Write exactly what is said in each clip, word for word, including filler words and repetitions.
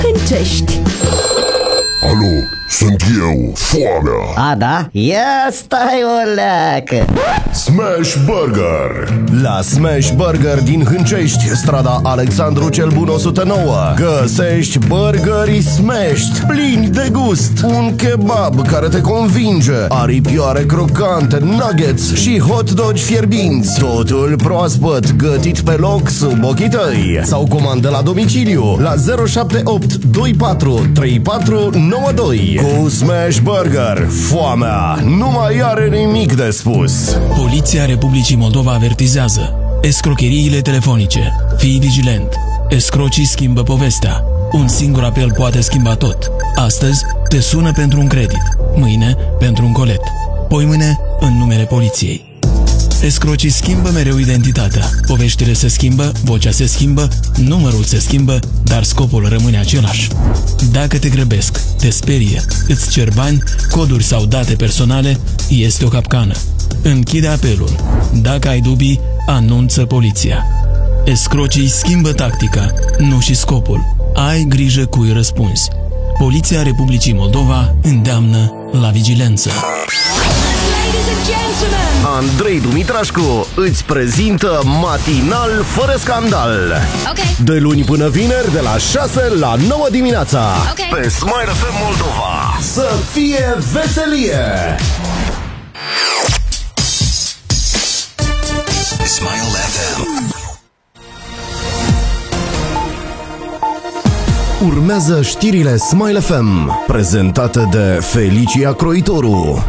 Hâncești. Alo, sunt eu, Foamea. A, da? Ia stai o leacă. Smash Burger. La Smash Burger din Hâncești, strada Alexandru cel Bun o sută nouă, găsești burgerii smashed, plini de gust, un kebab care te convinge, aripioare crocante, nuggets și hot dogi fierbinți, totul proaspăt, gătit pe loc sub ochii tăi. Sau comandă la domiciliu la zero șapte opt doi patru trei patru nouă doi. Cu Smash Burger, foamea nu mai are nimic de spus. Poliția Republicii Moldova avertizează: escrocheriile telefonice. Fii vigilent. Escrocii schimbă povestea. Un singur apel poate schimba tot. Astăzi te sună pentru un credit, mâine pentru un colet, poimâine în numele poliției. Escrocii schimbă mereu identitatea. Poveștile se schimbă, vocea se schimbă, numărul se schimbă, dar scopul rămâne același. Dacă te grăbesc, te sperie, îți cer bani, coduri sau date personale, este o capcană. Închide apelul. Dacă ai dubii, anunță poliția. Escrocii schimbă tactica, nu și scopul. Ai grijă cui răspunzi. Poliția Republicii Moldova îndeamnă la vigilență. Andrei Dumitrașcu îți prezintă Matinal fără scandal. Okay. De luni până vineri, de la șase la nouă dimineața. Okay. Pe Smile F M Moldova. Să fie veselie! Smile F M. Urmează știrile Smile F M, prezentate de Felicia Croitoru.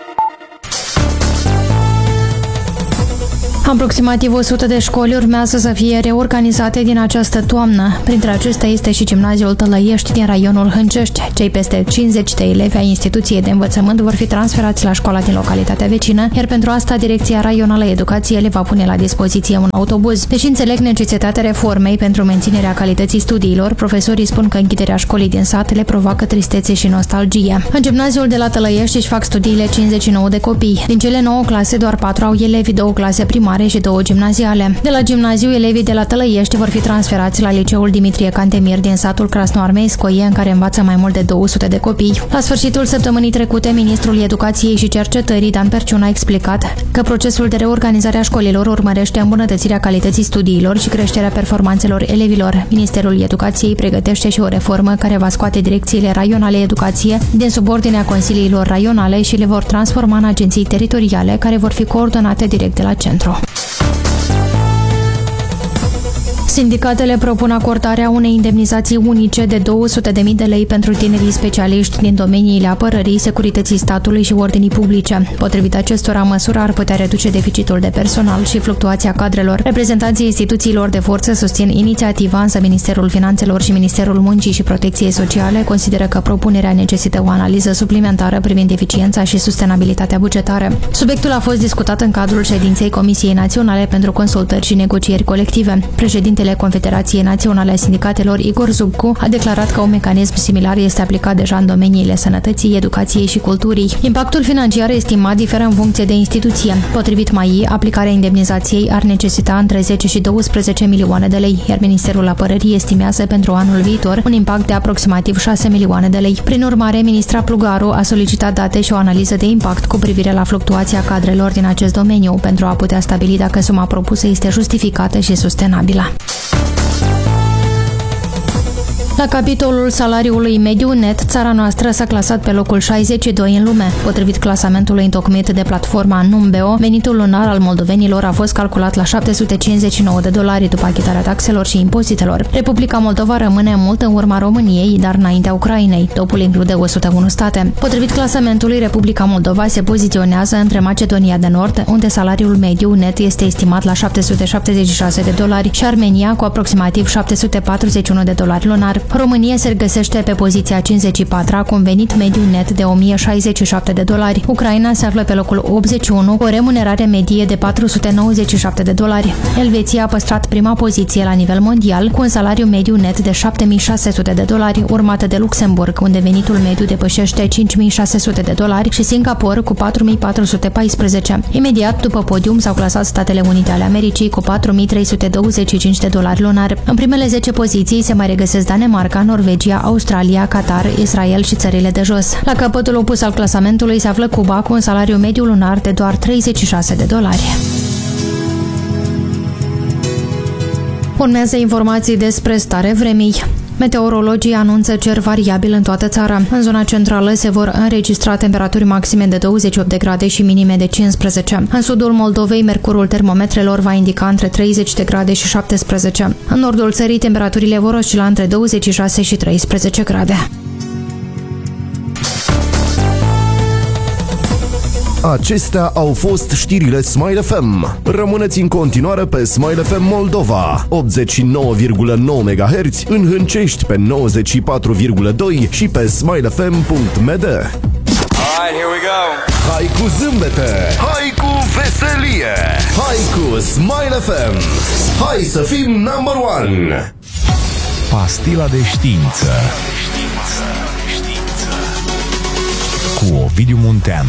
Aproximativ o sută de școli urmează să fie reorganizate din această toamnă. Printre acestea este și Gimnaziul Tălăiești din raionul Hâncești. Cei peste cincizeci de elevi ai instituției de învățământ vor fi transferați la școala din localitatea vecină, iar pentru asta Direcția Raională Educației le va pune la dispoziție un autobuz. Deși înțeleg necesitatea reformei pentru menținerea calității studiilor, profesorii spun că închiderea școlii din sat le provoacă tristețe și nostalgie. În gimnaziul de la Tălăiești își fac studiile cincizeci și nouă de copii. Din cele nouă clase, doar patru au elevi, două clase primare și două gimnaziale. De la gimnaziu, elevii de la Tălăiești vor fi transferați la liceul Dimitrie Cantemir din satul Crasnoarmeiscoie, în care învață mai mult de două sute de copii. La sfârșitul săptămânii trecute, ministrul Educației și Cercetării, Dan Perciun, a explicat că procesul de reorganizare a școlilor urmărește îmbunătățirea calității studiilor și creșterea performanțelor elevilor. Ministerul Educației pregătește și o reformă care va scoate direcțiile raionale educație din subordinea consiliilor raionale și le vor transforma în agenții teritoriale care vor fi coordonate direct de la centru. Sindicatele propun acordarea unei indemnizații unice de două sute de mii de lei pentru tinerii specialiști din domeniile apărării, securității statului și ordinii publice. Potrivit acestora, măsura ar putea reduce deficitul de personal și fluctuația cadrelor. Reprezentanții instituțiilor de forță susțin inițiativa, însă Ministerul Finanțelor și Ministerul Muncii și Protecției Sociale consideră că propunerea necesită o analiză suplimentară privind eficiența și sustenabilitatea bugetară. Subiectul a fost discutat în cadrul ședinței Comisiei Naționale pentru Consultări și Negocieri Colective. Președintele Confederației Naționale a Sindicatelor, Igor Zubcu, a declarat că un mecanism similar este aplicat deja în domeniile sănătății, educației și culturii. Impactul financiar estimat diferă în funcție de instituție. Potrivit M A I, aplicarea indemnizației ar necesita între zece și douăsprezece milioane de lei, iar Ministerul Apărării estimează pentru anul viitor un impact de aproximativ șase milioane de lei. Prin urmare, ministra Plugaru a solicitat date și o analiză de impact cu privire la fluctuația cadrelor din acest domeniu pentru a putea stabili dacă suma propusă este justificată și sustenabilă. La capitolul salariului mediu net, țara noastră s-a clasat pe locul șaizeci și doi în lume. Potrivit clasamentului întocmit de platforma Numbeo, venitul lunar al moldovenilor a fost calculat la șapte sute cincizeci și nouă de dolari după achitarea taxelor și impozitelor. Republica Moldova rămâne mult în urma României, dar înaintea Ucrainei. Topul include o sută unu state. Potrivit clasamentului, Republica Moldova se poziționează între Macedonia de Nord, unde salariul mediu net este estimat la șapte sute șaptezeci și șase de dolari, și Armenia cu aproximativ șapte sute patruzeci și unu de dolari lunar. România se regăsește pe poziția cincizeci și patru, cu un venit mediu net de o mie șaizeci și șapte de dolari. Ucraina se află pe locul optzeci și unu, cu o remunerare medie de patru sute nouăzeci și șapte de dolari. Elveția a păstrat prima poziție la nivel mondial, cu un salariu mediu net de șapte mii șase sute de dolari, urmată de Luxemburg, unde venitul mediu depășește cinci mii șase sute de dolari, și Singapore cu patru mii patru sute paisprezece. Imediat după podium s-au clasat Statele Unite ale Americii cu patru mii trei sute douăzeci și cinci de dolari lunar. În primele zece poziții se mai regăsesc Danemarca Danemarca, Norvegia, Australia, Qatar, Israel și țările de jos. La capătul opus al clasamentului se află Cuba cu un salariu mediu lunar de doar treizeci și șase de dolari. Urmează informații despre stare vremii. Meteorologii anunță cer variabil în toată țara. În zona centrală se vor înregistra temperaturi maxime de douăzeci și opt de grade și minime de cincisprezece. În sudul Moldovei, mercurul termometrelor va indica între treizeci de grade și șaptesprezece. În nordul țării, temperaturile vor oscila între douăzeci și șase și treisprezece grade. Acestea au fost știrile Smile F M. Rămâneți în continuare pe Smile F M Moldova, optzeci și nouă virgulă nouă MHz, în Hâncești pe nouăzeci și patru virgulă doi și pe smile f m punct m d. Alright, here we go. Hai cu zâmbete, hai cu veselie, hai cu Smile F M. Hai să fim number one. Pastila de știință cu Ovidiu Munteanu.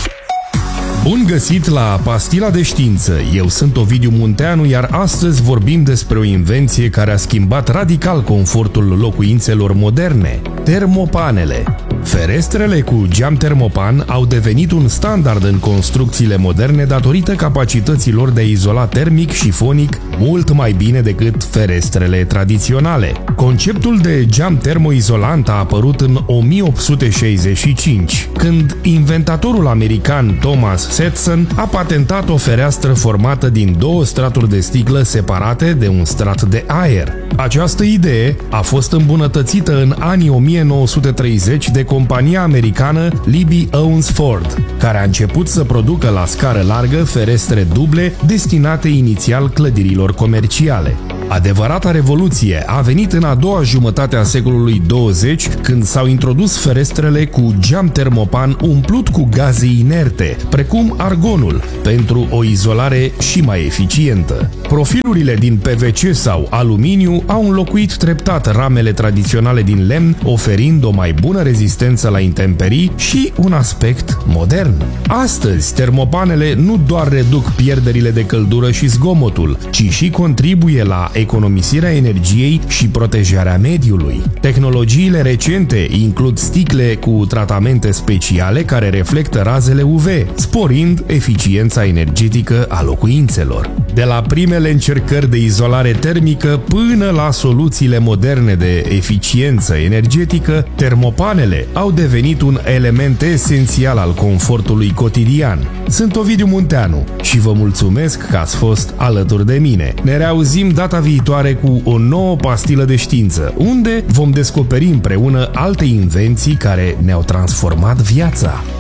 Bun găsit la Pastila de Știință! Eu sunt Ovidiu Munteanu, iar astăzi vorbim despre o invenție care a schimbat radical confortul locuințelor moderne: termopanele. Ferestrele cu geam termopan au devenit un standard în construcțiile moderne datorită capacităților de a izola termic și fonic mult mai bine decât ferestrele tradiționale. Conceptul de geam termoizolant a apărut în o mie opt sute șaizeci și cinci, când inventatorul american Thomas Stetson a patentat o fereastră formată din două straturi de sticlă separate de un strat de aer. Această idee a fost îmbunătățită în anii o mie nouă sute treizeci de compania americană Libbey Owens Ford, care a început să producă la scară largă ferestre duble destinate inițial clădirilor comerciale. Adevărata revoluție a venit în a doua jumătate a secolului douăzeci, când s-au introdus ferestrele cu geam termopan umplut cu gaze inerte, precum argonul, pentru o izolare și mai eficientă. Profilurile din P V C sau aluminiu au înlocuit treptat ramele tradiționale din lemn, oferind o mai bună rezistență la intemperii și un aspect modern. Astăzi, termopanele nu doar reduc pierderile de căldură și zgomotul, ci și contribuie la economisirea energiei și protejarea mediului. Tehnologiile recente includ sticle cu tratamente speciale care reflectă razele U V, sporind eficiența energetică a locuințelor. De la primele încercări de izolare termică până la soluțiile moderne de eficiență energetică, termopanele au devenit un element esențial al confortului cotidian. Sunt Ovidiu Munteanu și vă mulțumesc că ați fost alături de mine. Ne reauzim data viitoare cu o nouă pastilă de știință, unde vom descoperi împreună alte invenții care ne-au transformat viața.